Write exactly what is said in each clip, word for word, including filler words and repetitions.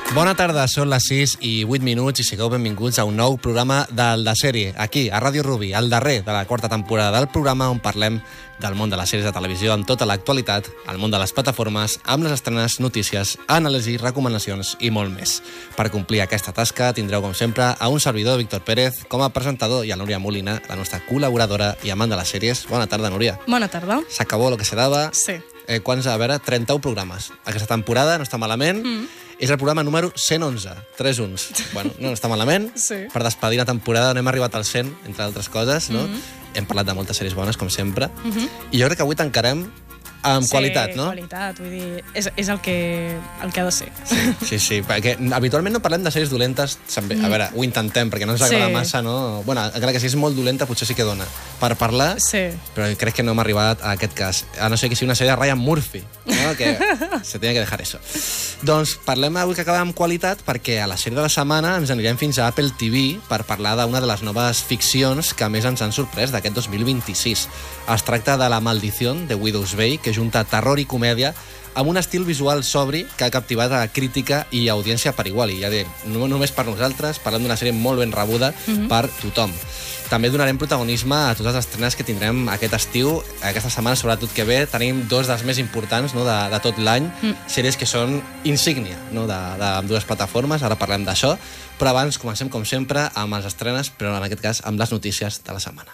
Bona tarda, són les sis i vuit minuts i sigueu benvinguts a un nou programa del de sèrie, aquí, a Ràdio Rubí, el darrer de la quarta temporada del programa on parlem del món de les sèries de televisió amb tota l'actualitat, el món de les plataformes, amb les estrenes, notícies, anàlisis, recomanacions i molt més. Per complir aquesta tasca tindreu, com sempre, a un servidor, Víctor Pérez, com a presentador, i a Núria Molina, la nostra col·laboradora i amant de les sèries. Bona tarda, Núria. Bona tarda. S'acabó lo que se daba. Sí. Eh, quants, a veure, trenta-un programes. Aquesta temporada no està malament. Mm. És el programa número cent onze, tres uns. Bueno, no està malament. Sí. Per despedir la temporada no hem arribat al cent, entre altres coses, no? Mm-hmm. Hem parlat de moltes sèries bones, com sempre. Mm-hmm. I jo crec que avui tancarem amb sí, qualitat, no? Sí, qualitat, vull dir, és, és el, que, el que ha de ser. Sí, sí, sí, perquè habitualment no parlem de sèries dolentes, mm. a veure, ho intentem, perquè no ens agrada sí. massa, no? Bueno, encara que si és molt dolenta potser sí que dona per parlar, sí. però crec que no hem arribat a aquest cas. A no ser que sigui una sèrie de Ryan Murphy, no? Que se tiene que dejar eso. Doncs parlem avui que acabem amb qualitat perquè a la sèrie de la setmana ens anirem fins a Apple T V per parlar d'una de les noves ficcions que més ens han sorprès d'aquest dos mil vint-i-sis. Es tracta de La maldición de Widow's Bay, que junta terror i comèdia amb un estil visual sobri que ha captivat a crítica i audiència per igual. I ja dic, no només per nosaltres, parlem d'una sèrie molt ben rebuda mm-hmm. per tothom. També donarem protagonisme a totes les estrenes que tindrem aquest estiu. Aquesta setmana, sobretot que ve, tenim dos dels més importants, no, de, de tot l'any, mm. sèries que són insígnia, no, de, de dues plataformes, ara parlem d'això, però abans comencem, com sempre, amb les estrenes, però en aquest cas amb les notícies de la setmana.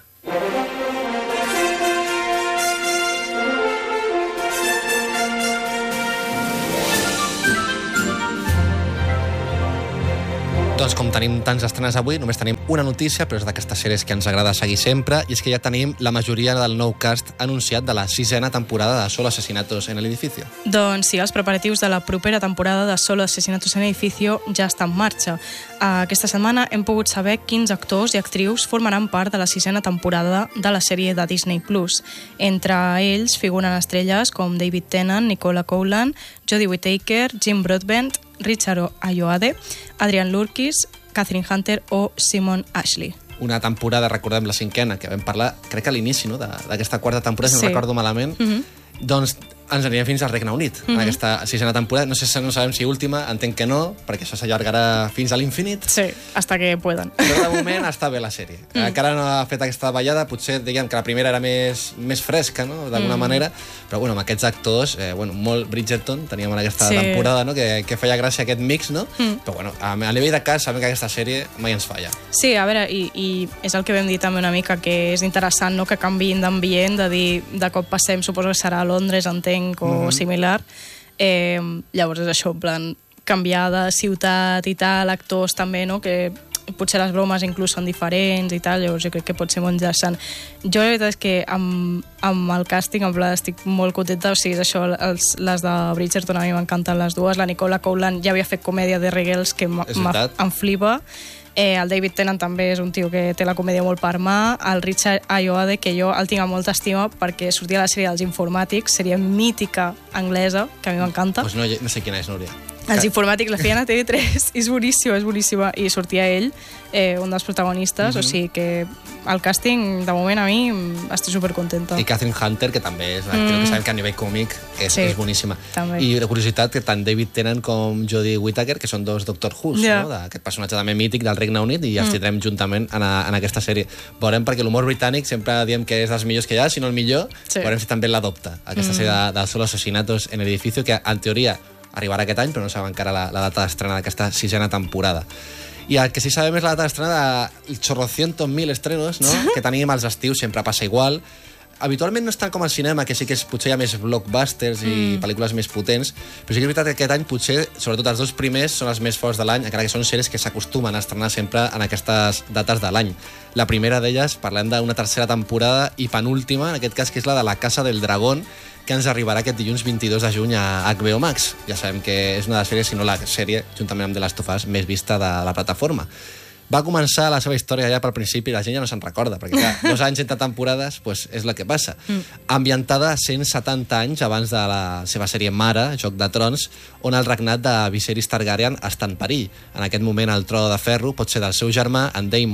Doncs com tenim tants estrenes avui, només tenim una notícia, però és d'aquestes sèries que ens agrada seguir sempre, i és que ja tenim la majoria del nou cast anunciat de la sisena temporada de Solo Asesinatos en el Edificio. Doncs sí, els preparatius de la propera temporada de Solo Asesinatos en el Edificio ja està en marxa. Aquesta setmana hem pogut saber quins actors i actrius formaran part de la sisena temporada de la sèrie de Disney plus. Entre ells figuren estrelles com David Tennant, Nicola Coughlan, Jodie Whittaker, Jim Broadbent, Richard Ayoade, Adrian Lurkis, Catherine Hunter o Simon Ashley. Una temporada, recordem la cinquena, que vam parlar, crec que a l'inici, no?, d'aquesta quarta temporada, si sí. no recordo malament, mm-hmm. doncs ens anirem fins al Regne Unit, mm-hmm. en aquesta sisena temporada. No sé si no sabem si última, entenc que no, perquè això s'allargarà fins a l'infinit. Sí, hasta que puedan. Però de moment està bé la sèrie. Mm. Encara no ha fet aquesta ballada, potser diguem que la primera era més, més fresca, no?, d'alguna mm. manera, però bueno, amb aquests actors, eh, bueno, molt Bridgerton teníem en aquesta sí. temporada, no?, que, que feia gràcia aquest mix, no? Mm. Però bueno, a, a nivell de cas sabem que aquesta sèrie mai ens falla. Sí, a veure, i, i és el que vam dir també una mica, que és interessant, no?, que canviïn d'ambient, de dir, de cop passem, suposo que serà a Londres, entenc, o mm-hmm. similar. Eh, llavors és això, en plan, canviar de ciutat i tal, actors també, no?, que potser les bromes inclús són diferents i tal, llavors jo crec que pot ser molt interessant. Jo la veritat és que amb, amb el càsting, en plan, estic molt contenta, o sigui, és això, els, les de Bridgerton a mi m'encanten les dues, la Nicola Coughlan ja havia fet comèdia de Regals que em flipa. Eh, el David Tennant també és un tio que té la comèdia molt per mà. El Richard Ayoade, que jo el tinc amb molta estima perquè sortia a la sèrie dels informàtics, sèrie mítica anglesa, que a mi m'encanta. Pues no, no sé quina és, Núria. Els informàtics la feien a T V tres, és boníssima, és boníssima, i sortia ell, eh, un dels protagonistes, mm-hmm. o sigui que el càsting, de moment, a mi estic supercontenta. I Catherine Hunter, que també és, mm. crec que sabem que a nivell còmic és, sí, és boníssima. També. I de curiositat, que tant David Tennant com Jodie Whittaker, que són dos Doctor Who's, yeah. no?, d'aquest personatge també mític del Regne Unit, i els mm. tindrem juntament en, a, en aquesta sèrie. Veurem, perquè l'humor britànic sempre diem que és dels millors que hi ha, si no el millor, sí. veurem si també l'adopta, aquesta mm. sèrie de, de Solo Asesinatos en el Edificio, que en teoria arribarà aquest any, però no sabem encara la, la data d'estrena d'aquesta sisena temporada. I el que sí sabem és la data d'estrena de chorrocientos mil estrenos, no?, que tenim als estius, sempre passa igual. Habitualment no és tant com al cinema, que sí que és, potser hi ha més blockbusters i mm. pel·lícules més potents, però sí que és veritat que aquest any potser, sobretot els dos primers, són els més forts de l'any, encara que són sèries que s'acostumen a estrenar sempre en aquestes dates de l'any. La primera d'elles, parlem d'una tercera temporada i penúltima, en aquest cas, que és la de La Casa del Dragón, que ens arribarà aquest dilluns vint-i-dos de juny a H B O Max. Ja sabem que és una de les sèries, si no la sèrie, juntament amb The Last of Us, més vista de la plataforma. Va començar la seva història ja pel principi i la gent ja no se'n recorda, perquè clar, dos anys entre temporades pues, és el que passa. Mm. Ambientada cent setanta anys abans de la seva sèrie mare, Joc de Trons, on el regnat de Viserys Targaryen està en perill. En aquest moment el tro de ferro pot ser del seu germà, en Daemon,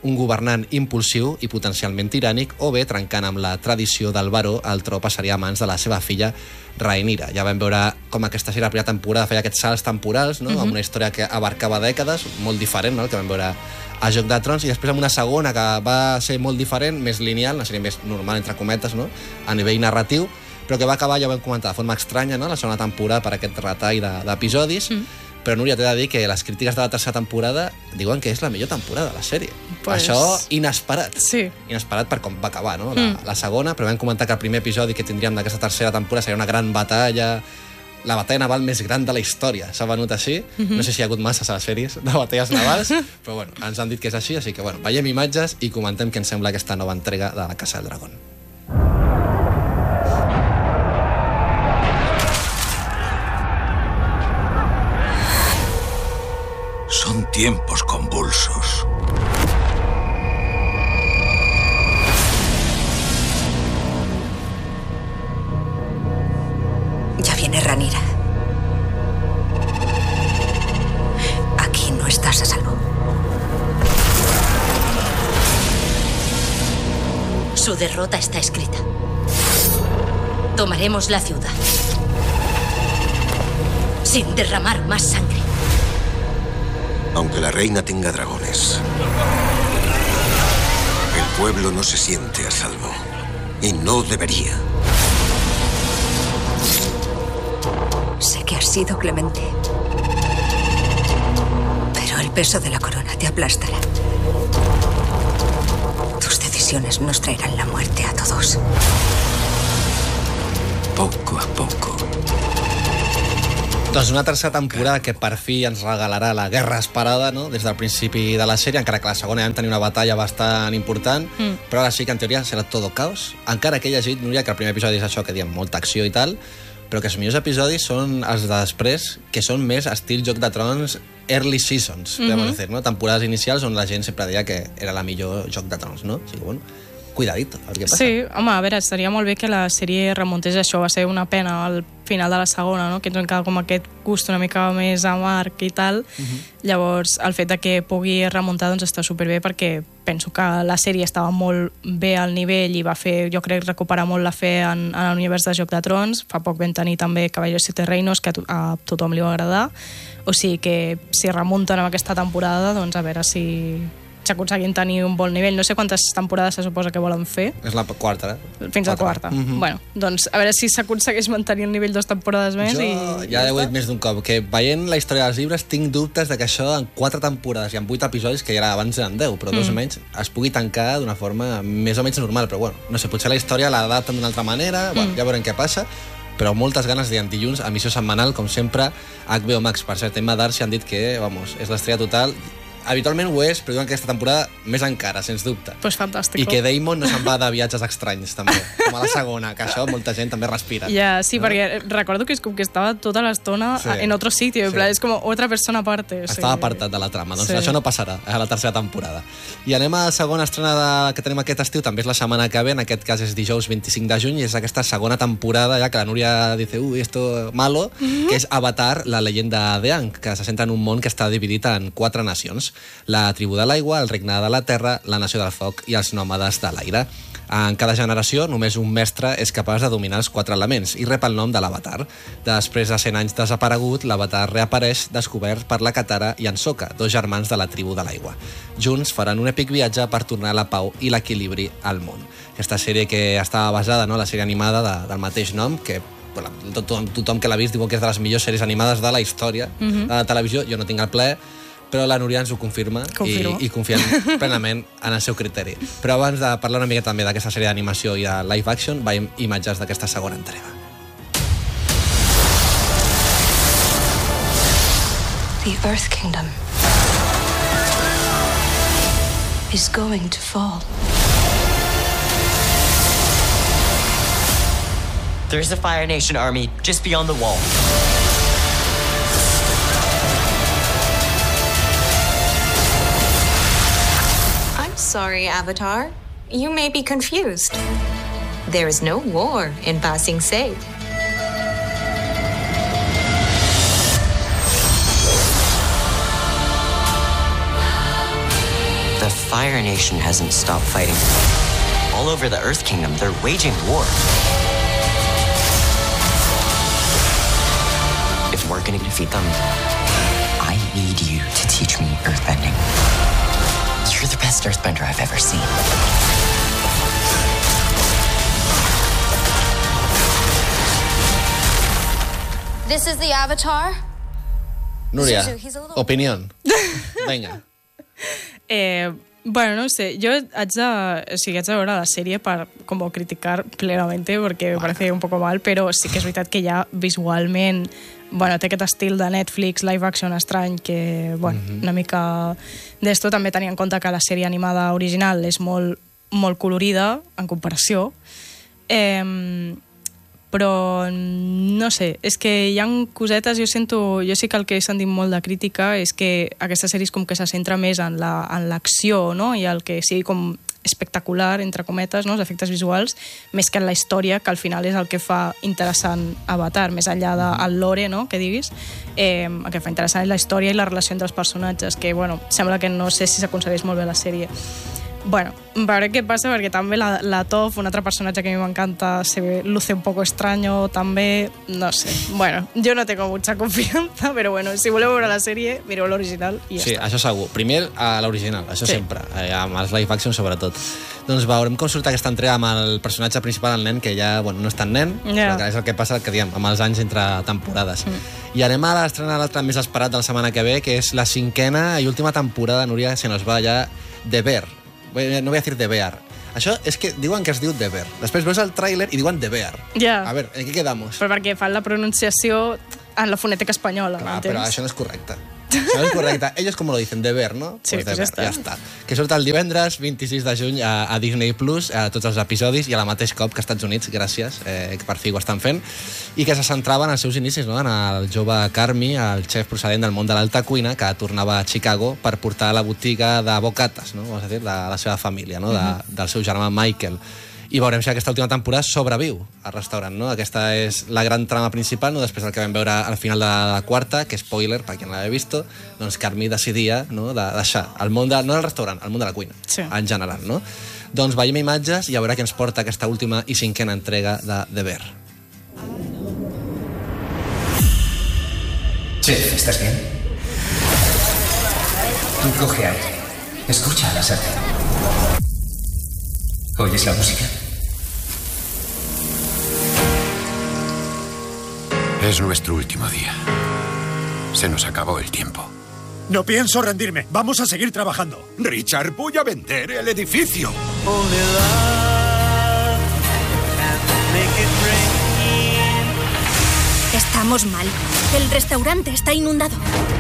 un governant impulsiu i potencialment tirànic, o bé, trencant amb la tradició del baró, el tro passaria a mans de la seva filla Rhaenyra. Ja vam veure com aquesta sèrie, la primera temporada, feia aquests salts temporals, no? Uh-huh. Amb una història que abarcava dècades, molt diferent, no? El que vam veure a Joc de Trons, i després amb una segona que va ser molt diferent, més lineal, una sèrie més normal, entre cometes, no? A nivell narratiu, però que va acabar, ja ho vam comentar, de forma estranya, no? La segona temporada per aquest retall d'episodis, de, mm. Però Núria, t'he de dir que les crítiques de la tercera temporada diuen que és la millor temporada de la sèrie. Pues... Això, inesperat. Sí. Inesperat per com va acabar, no? La, mm. la segona, però vam comentar que el primer episodi que tindríem d'aquesta tercera temporada seria una gran batalla, la batalla naval més gran de la història. S'ha venut així. Mm-hmm. No sé si hi ha hagut masses a les sèries de batalles navals, però bueno, ens han dit que és així, així que bueno, veiem imatges i comentem què ens sembla aquesta nova entrega de la Casa del Dragón. Son tiempos convulsos. Ya viene Rhaenyra. Aquí no estás a salvo. Su derrota está escrita. Tomaremos la ciudad. Sin derramar más sangre. Aunque la reina tenga dragones, el pueblo no se siente a salvo. Y no debería. Sé que has sido clemente. Pero el peso de la corona te aplastará. Tus decisiones nos traerán la muerte a todos. Poco a poco. Doncs una tercera temporada que per fi ens regalarà la guerra esperada, no? Des del principi de la sèrie, encara que la segona ja vam tenir una batalla bastant important, mm. però ara sí que en teoria serà todo caos. Encara que he llegit, Núria, que el primer episodi és això que diem, molta acció i tal, però que els millors episodis són els de després, que són més estil Joc de Trons early seasons, mm-hmm. podem dir, no? Temporades inicials on la gent sempre deia que era la millor Joc de Trons, no? O sigui, bueno, cuidadito, a veure què passa. Sí, home, a veure, estaria molt bé que la sèrie remuntés això, va ser una pena al final de la segona, no? Que ens encara com aquest gust una mica més amarg i tal. Uh-huh. Llavors, el fet de que pugui remuntar doncs està superbé, perquè penso que la sèrie estava molt bé al nivell i va fer, jo crec, recuperar molt la fe en, en l'univers de Joc de Trons. Fa poc vam tenir també Caballeros de Siete Reinos, que a, to a tothom li va agradar. O sigui que si remunten amb aquesta temporada, doncs a veure si s'aconseguin tenir un bon nivell. No sé quantes temporades se suposa que volen fer. És la quarta, eh? Fins a la quarta. Mm-hmm. Bueno, doncs a veure si s'aconsegueix mantenir el nivell dues temporades més. Jo i ja, ja ho he dit més d'un cop, que veient la història dels llibres tinc dubtes de que això en quatre temporades i en vuit episodis, que ja abans eren deu, però dos mm. menys, es pugui tancar d'una forma més o menys normal. Però bueno, no sé, potser la història l'adapten d'una altra manera, mm. bueno, ja veurem què passa, però moltes ganes de dilluns, emissió setmanal, com sempre, H B O Max. Per cert, Emma Darcy han dit que, vamos, és l'estrella total. Habitualment ho és, però diuen que aquesta temporada més encara, sens dubte. Pues fantàstic. I que Damon no se'n va de viatges estranys, també, com a la segona, que això molta gent també respira. Ja, sí, no? Perquè recordo que és com que estava tota l'estona sí. en otro sitio, sí. És com otra persona aparte. O sigui... Estava apartat de la trama, doncs sí. això no passarà a la tercera temporada. I anem a la segona estrena de... que tenim aquest estiu, també és la setmana que ve, en aquest cas és dijous vint-i-cinc de juny, i és aquesta segona temporada, ja que la Núria dice, ui, esto malo, mm-hmm. que és Avatar, la leyenda de Aang, que se centra en un món que està dividit en quatre nacions. La tribu de l'aigua, el regne de la terra, la nació del foc i els nòmades de l'aire. En cada generació, només un mestre és capaç de dominar els quatre elements i rep el nom de l'Avatar. Després de cent anys desaparegut, l'Avatar reapareix descobert per la Katara i en Sokka, dos germans de la tribu de l'aigua. Junts faran un èpic viatge per tornar a la pau i l'equilibri al món. Aquesta sèrie que estava basada, no?, la sèrie animada de, del mateix nom, que bueno, tothom, tothom que l'ha vist diu que és de les millors sèries animades de la història mm-hmm. de la televisió. Jo no tinc el plaer, però la Núria ens ho confirma i, i confiem plenament en el seu criteri. Però abans de parlar una mica també d'aquesta sèrie d'animació i de live action, veiem imatges d'aquesta segona entrega. The Earth Kingdom is going to fall. There's a Fire Nation army just beyond the wall. Sorry, Avatar. You may be confused. There is no war in Ba Sing Se. The Fire Fire Nation hasn't stopped fighting. All over the Earth Kingdom, they're waging war. If we're gonna defeat them, I need you to teach me earthbending. You're the best earthbender I've ever seen. This is the Avatar. Núria, opinió. Vinga. Eh, bueno, no sé, yo haig de, o sigui, haig de veure la sèrie per como criticar plenamente, porque me parece un poco mal, però sí que és veritat que ja visualment, bueno, té aquest estil de Netflix, live action estrany, que, bueno, mm-hmm. una mica d'esto. També tenia en compte que la sèrie animada original és molt, molt colorida, en comparació. Eh, però no sé, és que hi ha cosetes, jo sento, jo sí que el que he sentit molt de crítica és que aquesta sèrie és com que se centra més en la, en l'acció, no? I el que sigui com espectacular, entre cometes, no? Els efectes visuals, més que en la història, que al final és el que fa interessant Avatar, més enllà del lore, no? Que diguis, eh, el que fa interessant és la història i la relació entre els personatges, que, bueno, sembla que no sé si s'aconsegueix molt bé la sèrie. Bueno, veuré què passa, perquè també la, la Toph, un altre personatge que a mi m'encanta, se luce un poco extraño, també, no sé. Bueno, jo no tengo mucha confianza, però bueno, si voleu veure la sèrie, mireu l'original i ja sí, està. Sí, això segur. Primer, a l'original, això sí. sempre, eh, amb els live action sobretot. Doncs veurem com surt aquesta entrega amb el personatge principal, el nen, que ja, bueno, no és tan nen, yeah. però que és el que passa, que diem, amb els anys entre temporades. Mm. I anem a l'estrena l'altre més esperat de la setmana que ve, que és la cinquena i última temporada, Núria, se nos va ja, de Bear. No voy a decir The Bear. Això és que diuen que es diu The Bear. Després veus el tràiler i diuen The Bear. Yeah. A veure, en què quedamos? Però perquè fan la pronunciació en la fonètica espanyola. Clar, però això no és correcte. Això no és correcte. Ellos como lo dicen, The Bear, ¿no? Sí, pues, pues Bear, ja està. Ja està. Que surt el divendres vint-i-sis de juny a, a Disney Plus, a tots els episodis, i a la mateix cop que als Estats Units, gràcies, eh, que per fi ho estan fent, i que se centrava en els seus inicis, no? En el jove Carmi, el xef procedent del món de l'alta cuina, que tornava a Chicago per portar la botiga de bocates, no? Vamos a dir, de la seva família, no? De, uh-huh. del seu germà Michael. I veurem si aquesta última temporada sobreviu al restaurant, no? Aquesta és la gran trama principal, no? Després del que vam veure al final de la quarta, que spoiler, per qui no l'havia vist, doncs Carmi decidia, no?, de deixar el món de, no del restaurant, el món de la cuina, sí. en general, no? Doncs veiem imatges i a veure què ens porta aquesta última i cinquena entrega de The Bear. Chef, ¿estás bien? Tú coge aire. Escucha a la sartén. ¿Oyes la música? Es nuestro último día. Se nos acabó el tiempo. No pienso rendirme. Vamos a seguir trabajando. Richard, voy a vender el edificio. Estamos mal. El restaurante está inundado.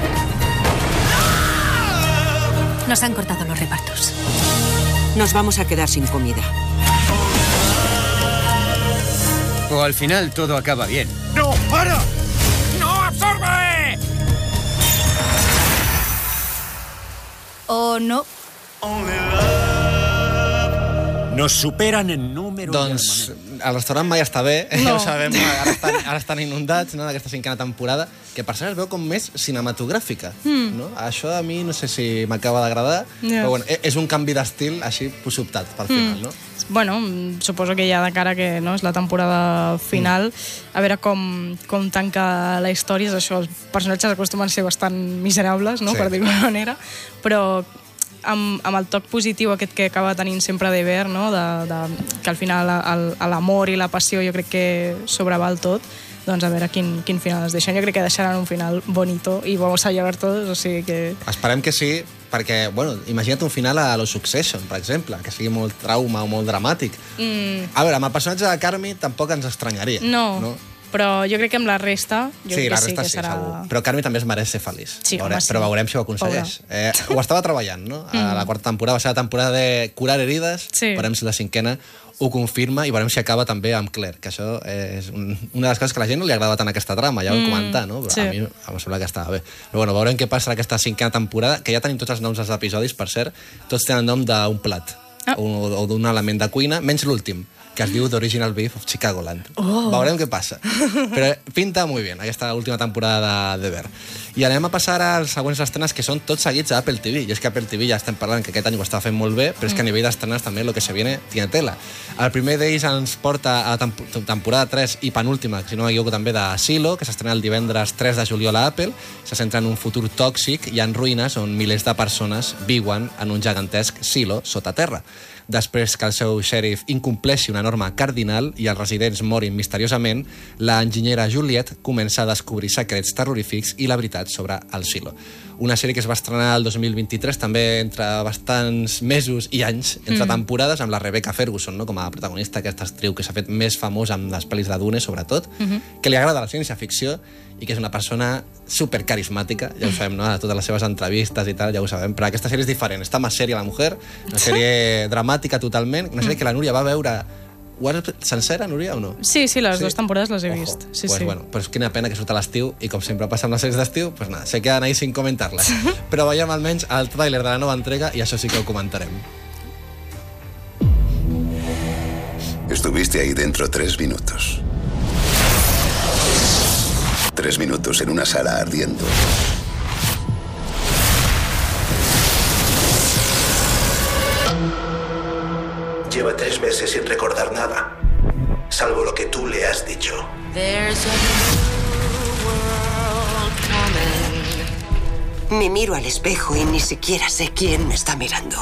Nos han cortado los repartos. Nos vamos a quedar sin comida. O al final todo acaba bien. ¡No, para! ¡No absorbe! ¿O no? Nos superan en número doncs, i el restaurant mai està bé, no. ja ho sabem, ara estan, ara estan inundats, no?, d'aquesta cinquena temporada, que per cert es veu com més cinematogràfica, mm. no? Això a mi no sé si m'acaba d'agradar, yeah. però bueno, és un canvi d'estil així sobtat pel final, mm. no? Bueno, suposo que ja de cara que no, és la temporada final, mm. a veure com, com tanca la història, és això, els personatges acostumen a ser bastant miserables, no?, sí. per dir-ho d'una manera, però amb, amb el toc positiu aquest que acaba tenint sempre de Bear, no? de, de, que al final l'amor i la passió jo crec que sobreval tot, doncs a veure quin, quin final es deixen. Jo crec que deixaran un final bonito i vamos a llevar todos, o sigui que... Esperem que sí, perquè, bueno, imagina't un final a lo Succession, per exemple, que sigui molt trauma o molt dramàtic. Mm. A veure, amb el personatge de Carmi tampoc ens estranyaria. No, no? Però jo crec que amb la resta jo sí, crec que la sí resta que sí, serà... segur. Però Carmi també es mereix ser feliç. Sí, Veure, home, sí. Però veurem si ho aconsegueix. Eh, ho estava treballant, no? A la quarta temporada va ser la temporada de curar herides, sí. Veurem si la cinquena ho confirma i veurem si acaba també amb Claire, que això és un, una de les coses que a la gent no li agrada tant aquesta trama, ja ho hem mm, comentat, no? Però sí. a mi em sembla que estava bé. Però bueno, veurem què passa aquesta cinquena temporada, que ja tenim tots els noms dels episodis, per cert, tots tenen nom d'un plat. ah. o, o d'un element de cuina, menys l'últim, que es diu The Original Beef of Chicagoland. Oh. Veurem què passa. Però pinta molt bé aquesta última temporada de The Bear. I anem a passar als següents estrenes, que són tots seguits a Apple T V. I és que Apple T V ja estem parlant que aquest any ho està fent molt bé, però és que a nivell d'estrenes també el que se viene tiene tela. El primer d'ells ens porta a temp temporada tres i penúltima, si no m'equivoco també, de Silo, que s'estrena el divendres tres de juliol a Apple. Se centra en un futur tòxic i en ruïnes on milers de persones viuen en un gegantesc silo sota terra. Després que el seu xèrif incompleixi una norma cardinal i els residents morin misteriosament, l'enginyera Juliet comença a descobrir secrets terrorífics i la veritat sobre el silo. Una sèrie que es va estrenar el dos mil vint-i-tres, també entre bastants mesos i anys, entre mm. temporades, amb la Rebecca Ferguson, no? Com a protagonista, aquesta actriu que s'ha fet més famosa amb les pel·lis de Dune, sobretot, mm -hmm. que li agrada la ciència-ficció i que és una persona supercarismàtica, ja ho sabem, no? A totes les seves entrevistes i tal, ja ho sabem, però aquesta sèrie és diferent, està més sèria la mujer, una sèrie dramàtica totalment, una sèrie que la Núria va veure. Ho has sencera, Núria, o no? Sí, sí, les sí. dues temporades les he Ojo. vist. Sí, pues sí. Bueno, pues quina pena que surt a l'estiu, i com sempre passa amb les sèries d'estiu, pues nada, se quedan ahí sin comentar-les. Però veiem almenys el tràiler de la nova entrega i això sí que ho comentarem. Estuviste ahí dentro tres minutos. Tres minutos en una sala ardiendo. Lleva tres meses sin recordar nada, salvo lo que tú le has dicho. Me miro al espejo y ni siquiera sé quién me está mirando.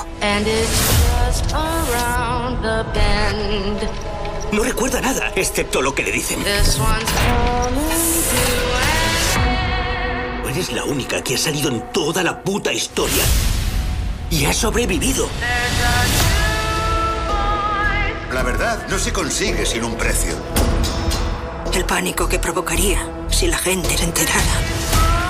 No recuerda nada, excepto lo que le dicen. Eres la única que ha salido en toda la puta historia. Y ha sobrevivido. La verdad no se consigue sin un precio. El pánico que provocaría si la gente se enterara.